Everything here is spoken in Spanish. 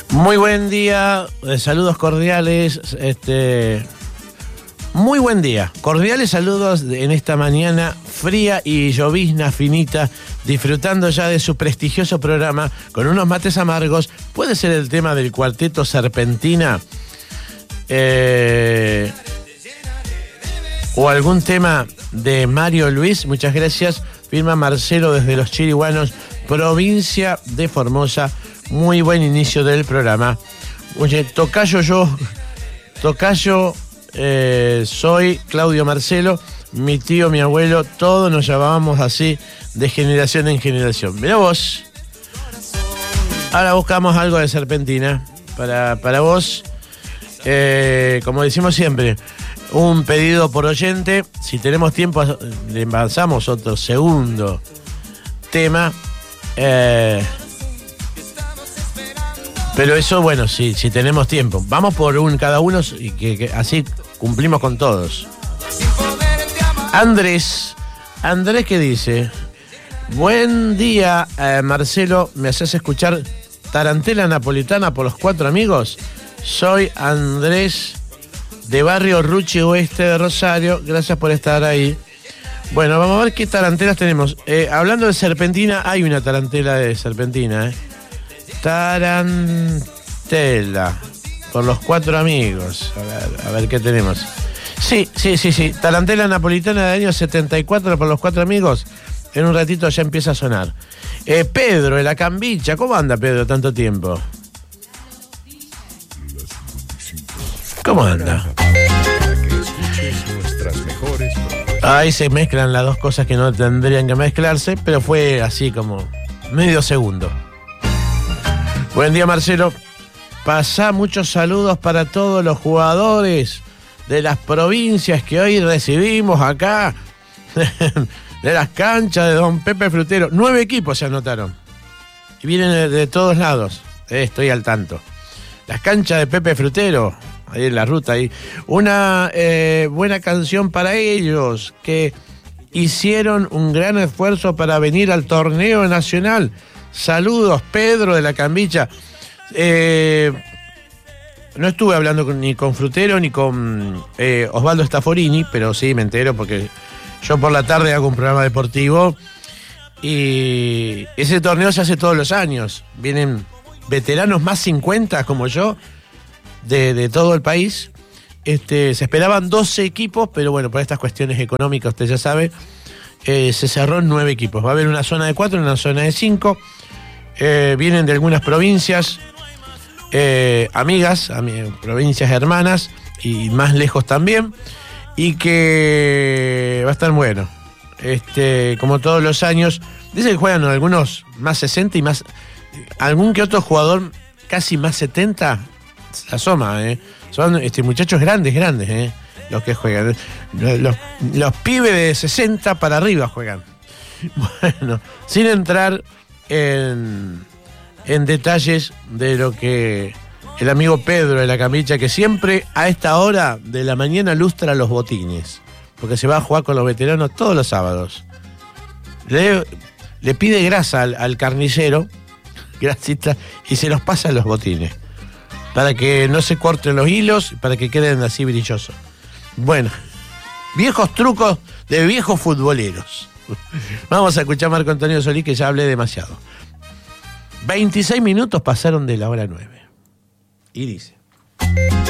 Muy buen día, saludos cordiales, muy buen día, cordiales saludos en esta mañana fría y llovizna finita, disfrutando ya de su prestigioso programa con unos mates amargos. Puede ser el tema del Cuarteto Serpentina, o algún tema de Mario Luis. Muchas gracias, firma Marcelo desde Los Chiriguanos, provincia de Formosa. Muy buen inicio del programa. Oye, tocayo, soy Claudio Marcelo, mi tío, mi abuelo, todos nos llamábamos así de generación en generación. Mirá vos. Ahora buscamos algo de Serpentina para vos. Como decimos siempre, un pedido por oyente. Si tenemos tiempo, le avanzamos otro segundo tema. Pero eso, bueno, si tenemos tiempo. Vamos por cada uno y que así cumplimos con todos. Andrés, ¿qué dice? Buen día, Marcelo. ¿Me haces escuchar Tarantela Napolitana por los Cuatro Amigos? Soy Andrés, de Barrio Ruchi Oeste de Rosario. Gracias por estar ahí. Bueno, vamos a ver qué tarantelas tenemos. Hablando de Serpentina, hay una tarantela de Serpentina, Tarantela por los Cuatro Amigos. A ver qué tenemos. Sí. Tarantela Napolitana de año 74 por los Cuatro Amigos. En un ratito ya empieza a sonar. Pedro de la Cambicha. ¿Cómo anda, Pedro, tanto tiempo? ¿Cómo anda? Ahí se mezclan las dos cosas que no tendrían que mezclarse, pero fue así como medio segundo. Buen día, Marcelo. Pasá muchos saludos para todos los jugadores de las provincias que hoy recibimos acá, de las canchas de Don Pepe Frutero. 9 equipos se anotaron y vienen de todos lados. Estoy al tanto. Las canchas de Pepe Frutero, ahí en la ruta. Ahí. Una buena canción para ellos, que hicieron un gran esfuerzo para venir al torneo nacional. Saludos, Pedro de la Cambicha. No estuve hablando ni con Frutero ni con Osvaldo Stafforini, pero sí me entero porque yo por la tarde hago un programa deportivo y ese torneo se hace todos los años. Vienen veteranos más 50 como yo de todo el país. Se esperaban 12 equipos, pero bueno, por estas cuestiones económicas, usted ya sabe, se cerró en 9 equipos. Va a haber una zona de 4 y una zona de 5. Vienen de algunas provincias amigas, provincias hermanas y más lejos también, y que va a estar bueno. Como todos los años, dicen que juegan algunos más 60 y más, algún que otro jugador casi más 70 se asoma, son muchachos grandes, los que juegan. Los pibes de 60 para arriba juegan. Bueno, sin entrar en detalles de lo que el amigo Pedro de la Cambicha, que siempre a esta hora de la mañana lustra los botines, porque se va a jugar con los veteranos todos los sábados. Le pide grasa al carnicero, grasita, y se los pasa a los botines, para que no se corten los hilos, para que queden así brillosos. Bueno, viejos trucos de viejos futboleros. Vamos a escuchar a Marco Antonio Solís, que ya hablé demasiado. 26 minutos pasaron de la hora 9. Y dice...